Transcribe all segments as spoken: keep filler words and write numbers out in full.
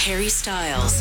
Harry Styles.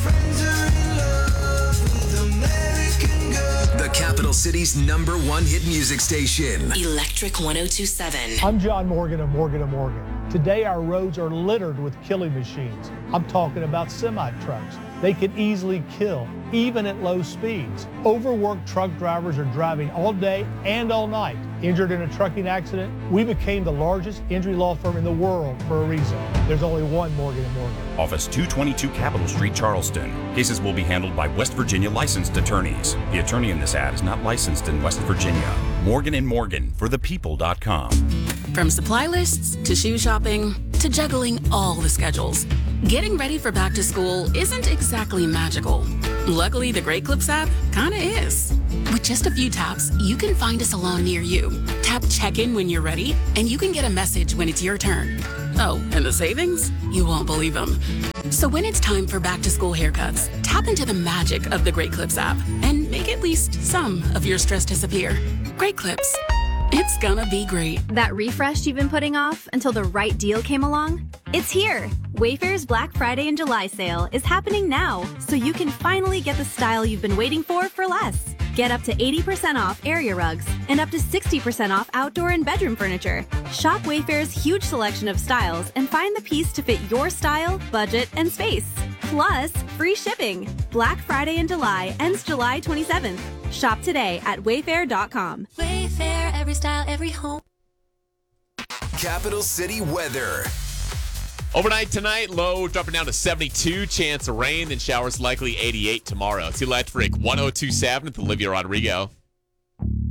The capital city's number one hit music station. Electric one oh two point seven. I'm John Morgan of Morgan and Morgan. Today our roads are littered with killing machines. I'm talking about semi-trucks. They can easily kill, even at low speeds. Overworked truck drivers are driving all day and all night. Injured in a trucking accident, we became the largest injury law firm in the world for a reason. There's only one Morgan and Morgan. Office two twenty-two Capitol Street, Charleston. Cases will be handled by West Virginia licensed attorneys. The attorney in this ad is not licensed in West Virginia. Morgan and Morgan for the people dot com. From supply lists to shoe shopping to juggling all the schedules, getting ready for back to school isn't exactly magical. Luckily, the Great Clips app kinda is. With just a few taps, you can find a salon near you. Tap check-in when you're ready, and you can get a message when it's your turn. Oh, and the savings? You won't believe them. So when it's time for back-to-school haircuts, tap into the magic of the Great Clips app and make at least some of your stress disappear. Great Clips. It's gonna be great. That refresh you've been putting off until the right deal came along? It's here! Wayfair's Black Friday and July sale is happening now, so you can finally get the style you've been waiting for for less. Get up to eighty percent off area rugs and up to sixty percent off outdoor and bedroom furniture. Shop Wayfair's huge selection of styles and find the piece to fit your style, budget, and space. Plus, free shipping. Black Friday in July ends July twenty-seventh. Shop today at wayfair dot com. Wayfair, every style, every home. Capital City weather. Overnight tonight, low dropping down to seventy-two, chance of rain, then showers likely eighty-eight tomorrow. It's Electric one oh two point seven with Olivia Rodrigo.